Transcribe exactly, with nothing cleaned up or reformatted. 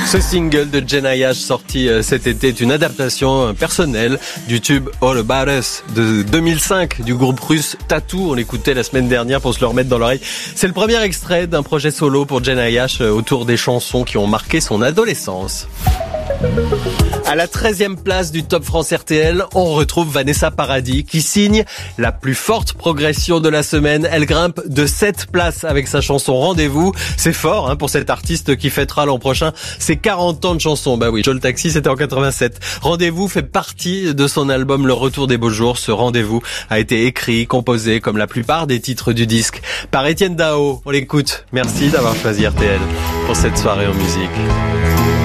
Ce single de Jenna Yash sorti cet été est une adaptation personnelle du tube All About Us de deux mille cinq du groupe russe Tattoo. On l'écoutait la semaine dernière pour se le remettre dans l'oreille. C'est le premier extrait d'un projet solo pour Jenna Yash autour des chansons qui ont marqué son adolescence. À la treizième place du Top France R T L, on retrouve Vanessa Paradis qui signe la plus forte progression de la semaine. Elle grimpe de sept places avec sa chanson Rendez-vous. C'est fort hein, pour cette artiste qui fêtera l'an prochain ses quarante ans de chansons. Bah oui, Joe le Taxi c'était en quatre-vingt-sept. Rendez-vous fait partie de son album Le Retour des Beaux Jours. Ce Rendez-vous a été écrit, composé comme la plupart des titres du disque par Étienne Dao. On l'écoute. Merci d'avoir choisi R T L pour cette soirée en musique.